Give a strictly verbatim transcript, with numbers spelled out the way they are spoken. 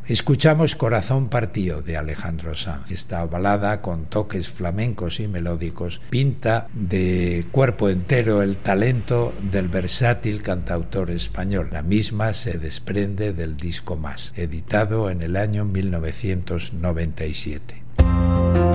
Escuchamos Corazón partido de Alejandro Sanz. Esta balada con toques flamencos y melódicos pinta de cuerpo entero el talento del versátil cantautor español. La misma se desprende del disco Más, editado en el año mil novecientos noventa y siete.